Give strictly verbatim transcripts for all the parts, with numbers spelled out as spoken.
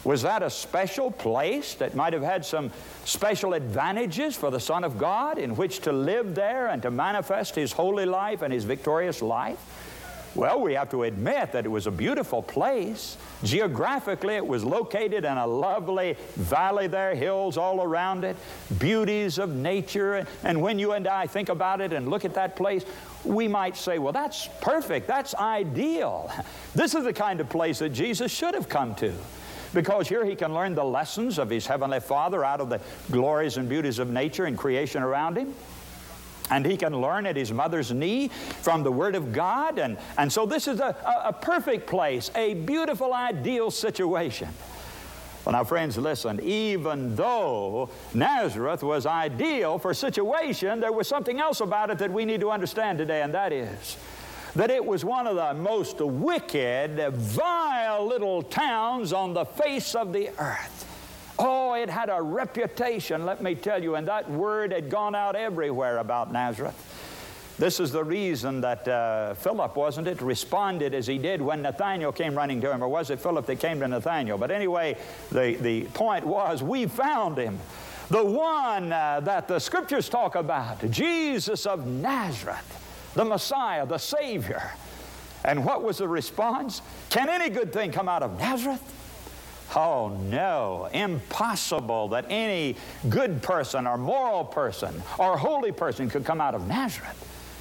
Was that a special place that might have had some special advantages for the Son of God in which to live there and to manifest His holy life and His victorious life? Well, we have to admit that it was a beautiful place. Geographically, it was located in a lovely valley there, hills all around it, beauties of nature. And when you and I think about it and look at that place, we might say, well, that's perfect, that's ideal. This is the kind of place that Jesus should have come to, because here He can learn the lessons of His Heavenly Father out of the glories and beauties of nature and creation around Him. And He can learn at His mother's knee from the Word of God. And, and so this is a, a, a perfect place, a beautiful, ideal situation. Well, now, friends, listen. Even though Nazareth was ideal for situation, there was something else about it that we need to understand today, and that is that it was one of the most wicked, vile little towns on the face of the earth. Oh, it had a reputation, let me tell you, and that word had gone out everywhere about Nazareth. This is the reason that uh, Philip, wasn't it, responded as he did when Nathanael came running to him. Or was it Philip that came to Nathanael? But anyway, the, the point was, we found Him. The one uh, that the Scriptures talk about, Jesus of Nazareth, the Messiah, the Savior. And what was the response? Can any good thing come out of Nazareth? Oh, no. Impossible that any good person or moral person or holy person could come out of Nazareth.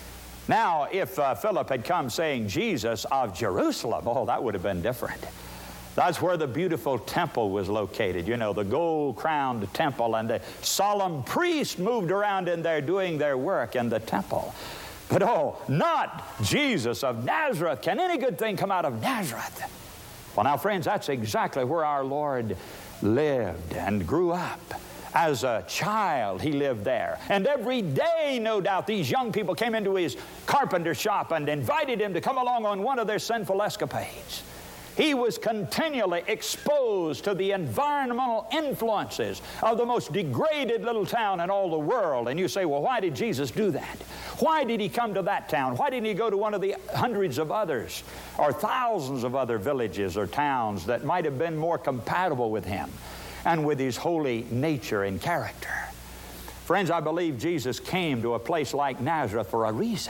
Now, if uh, Philip had come saying Jesus of Jerusalem, oh, that would have been different. That's where the beautiful temple was located, you know, the gold-crowned temple, and the solemn priest moved around in there doing their work in the temple. But oh, not Jesus of Nazareth. Can any good thing come out of Nazareth? Well, now, friends, that's exactly where our Lord lived and grew up. As a child, He lived there. And every day, no doubt, these young people came into His carpenter shop and invited Him to come along on one of their sinful escapades. He was continually exposed to the environmental influences of the most degraded little town in all the world. And you say, well, why did Jesus do that? Why did He come to that town? Why didn't He go to one of the hundreds of others or thousands of other villages or towns that might have been more compatible with Him and with His holy nature and character? Friends, I believe Jesus came to a place like Nazareth for a reason.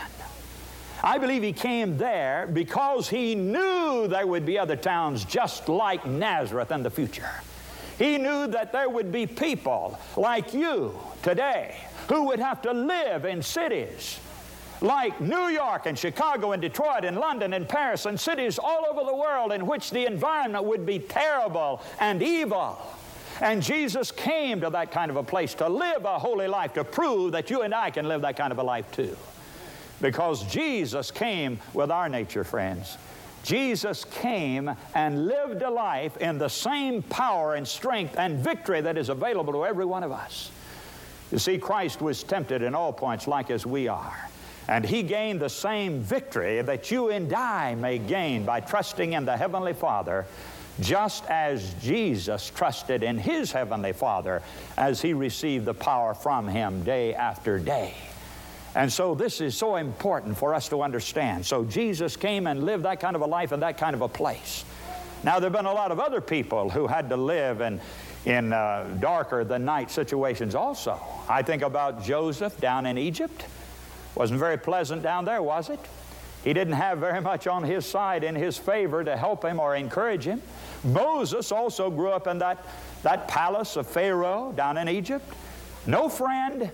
I believe He came there because He knew there would be other towns just like Nazareth in the future. He knew that there would be people like you today who would have to live in cities like New York and Chicago and Detroit and London and Paris and cities all over the world in which the environment would be terrible and evil. And Jesus came to that kind of a place to live a holy life, to prove that you and I can live that kind of a life too. Because Jesus came with our nature, friends. Jesus came and lived a life in the same power and strength and victory that is available to every one of us. You see, Christ was tempted in all points like as we are. And He gained the same victory that you and I may gain by trusting in the Heavenly Father, just as Jesus trusted in His Heavenly Father as He received the power from Him day after day. And so this is so important for us to understand. So Jesus came and lived that kind of a life in that kind of a place. Now, there have been a lot of other people who had to live in, in uh, darker than night situations also. I think about Joseph down in Egypt. Wasn't very pleasant down there, was it? He didn't have very much on his side in his favor to help him or encourage him. Moses also grew up in that, that palace of Pharaoh down in Egypt. No friend.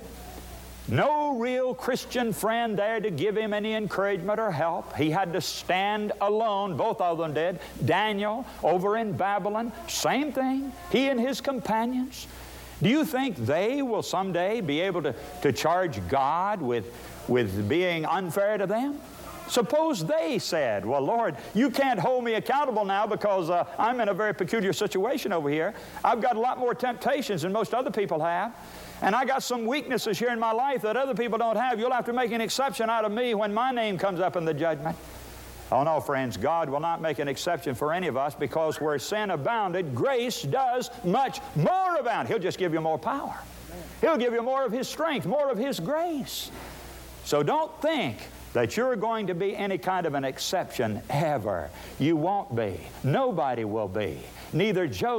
No real Christian friend there to give him any encouragement or help. He had to stand alone. Both of them did. Daniel over in Babylon, same thing. He and his companions. Do you think they will someday be able to, to charge God with, with being unfair to them? Suppose they said, well, Lord, you can't hold me accountable now because uh, I'm in a very peculiar situation over here. I've got a lot more temptations than most other people have. And I got some weaknesses here in my life that other people don't have. You'll have to make an exception out of me when my name comes up in the judgment. Oh no, friends, God will not make an exception for any of us, because where sin abounded, grace does much more abound. He'll just give you more power. He'll give you more of His strength, more of His grace. So don't think that you're going to be any kind of an exception ever. You won't be. Nobody will be. Neither Joseph